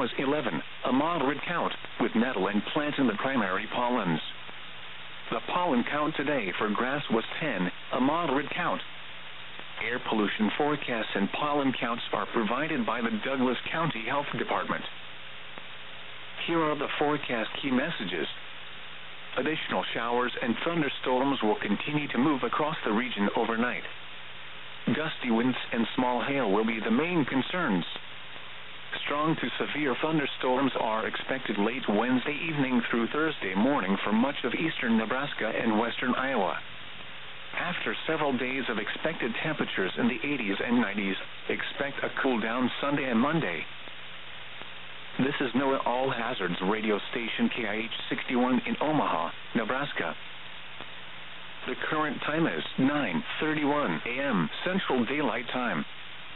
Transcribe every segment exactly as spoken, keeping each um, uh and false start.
was eleven, a moderate count, with nettle and plant in the primary pollens. The pollen count today for grass was ten, a moderate count. Air pollution forecasts and pollen counts are provided by the Douglas County Health Department. Here are the forecast key messages. Additional showers and thunderstorms will continue to move across the region overnight. Gusty winds and small hail will be the main concerns. Strong to severe thunderstorms are expected late Wednesday evening through Thursday morning for much of eastern Nebraska and western Iowa. After several days of expected temperatures in the eighties and nineties, expect a cool down Sunday and Monday. This is NOAA All Hazards radio station K I H sixty-one in Omaha, Nebraska. The current time is nine thirty-one a m Central Daylight Time.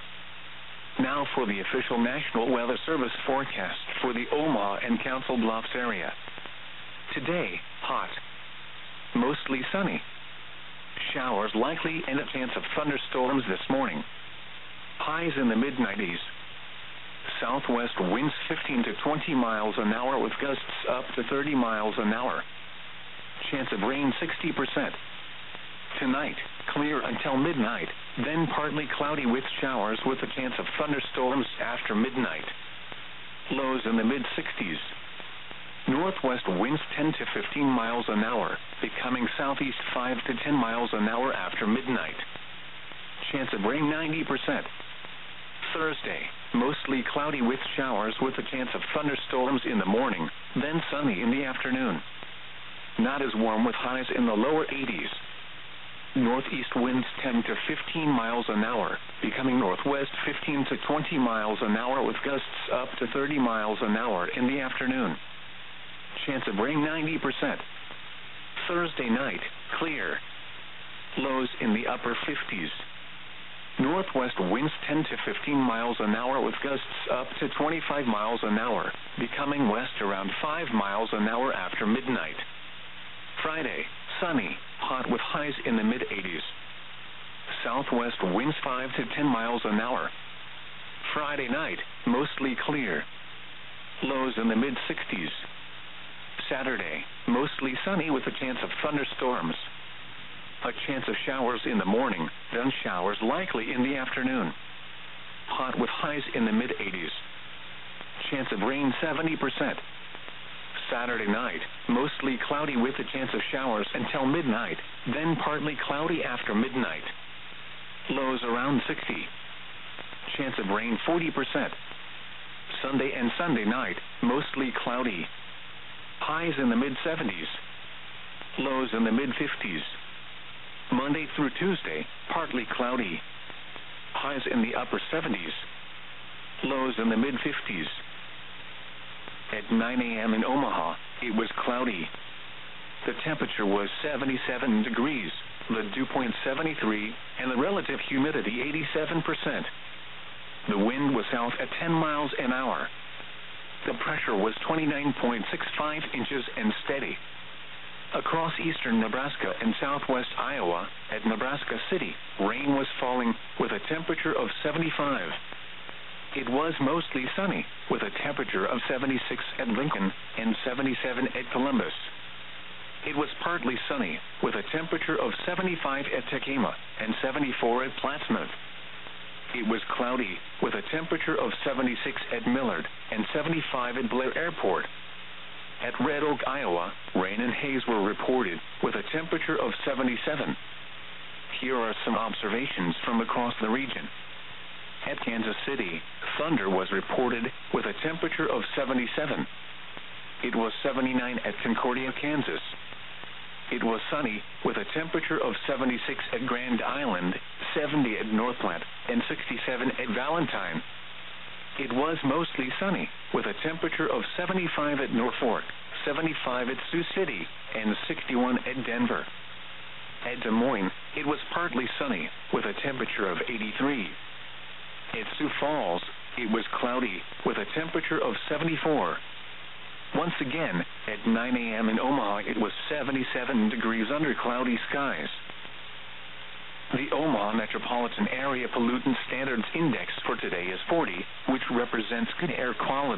Now for the official National Weather Service forecast for the Omaha and Council Bluffs area. Today, hot. Mostly sunny. Showers likely and a chance of thunderstorms this morning. Highs in the mid nineties. Southwest winds fifteen to twenty miles an hour with gusts up to thirty miles an hour. Chance of rain sixty percent. Tonight, clear until midnight, then partly cloudy with showers with a chance of thunderstorms after midnight. Lows in the mid sixties. Northwest winds ten to fifteen miles an hour, becoming southeast five to ten miles an hour after midnight. Chance of rain ninety percent. Thursday, mostly cloudy with showers with a chance of thunderstorms in the morning, then sunny in the afternoon. Not as warm with highs in the lower eighties. Northeast winds ten to fifteen miles an hour, becoming northwest fifteen to twenty miles an hour with gusts up to thirty miles an hour in the afternoon. Chance of rain ninety percent. Thursday night, clear. Lows in the upper fifties. Northwest winds ten to fifteen miles an hour with gusts up to twenty-five miles an hour, becoming west around five miles an hour after midnight. Friday, sunny, hot with highs in the mid eighties. Southwest winds five to ten miles an hour. Friday night, mostly clear. Lows in the mid sixties. Saturday, mostly sunny with a chance of thunderstorms. A chance of showers in the morning, then showers likely in the afternoon. Hot with highs in the mid eighties. Chance of rain seventy percent. Saturday night, mostly cloudy with a chance of showers until midnight, then partly cloudy after midnight. Lows around sixty. Chance of rain forty percent. Sunday and Sunday night, mostly cloudy. Highs in the mid seventies. Lows in the mid fifties. Monday through Tuesday, partly cloudy. Highs in the upper seventies. Lows in the mid fifties. At nine a m in Omaha, it was cloudy. The temperature was seventy-seven degrees, the dew point seventy-three, and the relative humidity eighty-seven percent. The wind was south at ten miles an hour. The pressure was twenty-nine point six five inches and steady. Across eastern Nebraska and southwest Iowa, at Nebraska City, rain was falling with a temperature of seventy-five. It was mostly sunny, with a temperature of seventy-six at Lincoln and seventy-seven at Columbus. It was partly sunny, with a temperature of seventy-five at Tekamah and seventy-four at Plattsmouth. It was cloudy, with a temperature of seventy-six at Millard and seventy-five at Blair Airport. At Red Oak, Iowa, rain and haze were reported, with a temperature of seventy-seven. Here are some observations from across the region. At Kansas City, thunder was reported, with a temperature of seventy-seven. It was seventy-nine at Concordia, Kansas. It was sunny, with a temperature of seventy-six at Grand Island, seventy at Northplant, and sixty-seven at Valentine. It was mostly sunny, with a temperature of seventy-five at Norfolk, seventy-five at Sioux City, and sixty-one at Denver. At Des Moines, it was partly sunny, with a temperature of eighty-three. At Sioux Falls, it was cloudy, with a temperature of seventy-four. Once again, at nine a m in Omaha, it was seventy-seven degrees under cloudy skies. The Omaha Metropolitan Area Pollutant Standards Index for today is forty, which represents good air quality.